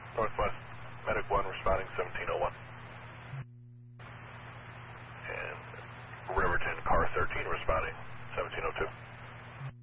Northwest, Medic 1 responding 1701. And Riverton, car 13 responding 1702.